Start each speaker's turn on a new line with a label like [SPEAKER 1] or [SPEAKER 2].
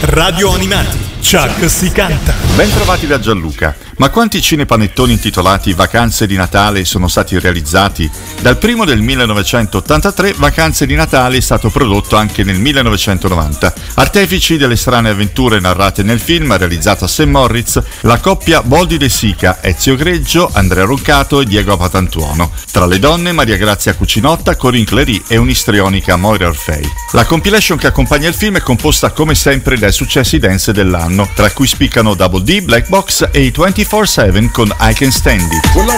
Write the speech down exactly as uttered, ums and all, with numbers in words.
[SPEAKER 1] Radio Animati, Chuck si canta.
[SPEAKER 2] Ben trovati da Gianluca. Ma quanti cinepanettoni intitolati Vacanze di Natale sono stati realizzati? Dal primo del millenovecentottantatré, Vacanze di Natale è stato prodotto anche nel millenovecentonovanta. Artefici delle strane avventure narrate nel film, realizzato a Saint Moritz, la coppia Boldi De Sica, Ezio Greggio, Andrea Roncato e Diego Patantuono. Tra le donne, Maria Grazia Cucinotta, Corinne Clery e un'istrionica Moira Orfei. La compilation che accompagna il film è composta come sempre dai successi dance dell'anno, tra cui spiccano Double D, Black Box e i ventiquattro sette con I Can Stand It.